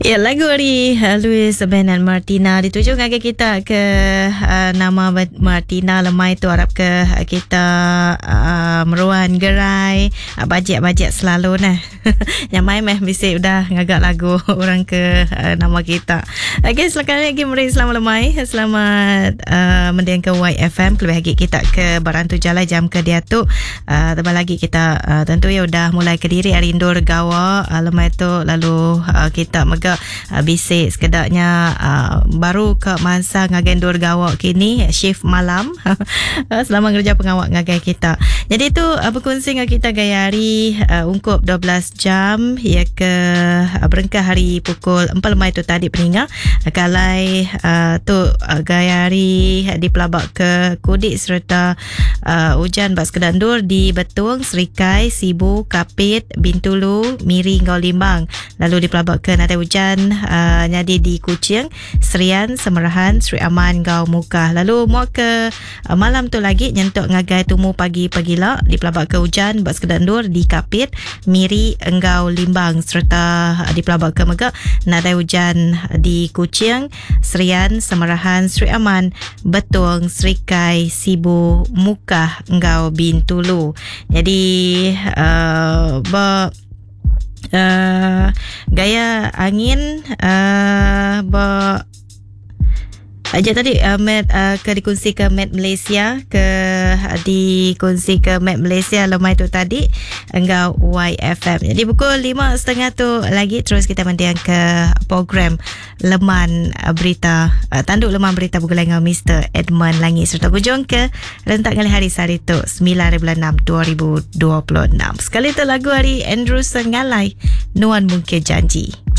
Ya, lagu dari Luis Ben dan Martina dituju ngagai kita ke nama Martina lemai tu harap ke kita meruan gerai bajet selalu nah. Yang main meh bisik udah ngagak lagu orang ke nama kita. Okay, silakan lagi meri selamat lemai. Selamat mendengar ke YFM lebih lagi kita ke Barantu Jalai jam ke dia tu. Tambah lagi kita tentu ya udah mulai ke diri Arindur Gawa lemai tu lalu kita megak bisik sekedaknya baru ke masa ngagendur gawak kini shift malam selama kerja pengawak ngagai kita. Jadi tu berkongsi dengan kita gaya hari ungkup 12 jam ya ke berengkah hari pukul 4 Mai tu tadi peninga kalai tu gaya hari di pelabak ke Kudik serta hujan bas kedandur di Betung, Serikai, Sibu, Kapit, Bintulu, Miri, Ngau Limbang. Lalu di pelabak ke Nadai hujan nyadi di Kuching, Serian, Semerahan, Sri Aman, Ngau Mukah. Lalu mau ke malam tu lagi nyentuk ngagai tumu pagi-pagi lah di pelabak ke hujan bas kedandur di Kapit, Miri, Ngau Limbang serta di pelabak ke Megak Nadai hujan di Kuching, Serian, Semerahan, Sri Aman, Betung, Serikai, Sibu, Mukah, Ngau Bintulu. Jadi gaya angin aja tadi Met ke dikongsi ke Met Malaysia ke dikongsi ke Met Malaysia lemai tu tadi Engkau YFM. Jadi pukul 5.30 tu lagi terus kita mendiang ke program Leman Berita Tanduk Leman Berita Bukan dengan Mr. Edmund Langi serta hujung ke rentak kali hari sehari tu 9/6/2026. Sekali tu lagu hari Andrew Sengalai Nuan Mungkin Janji.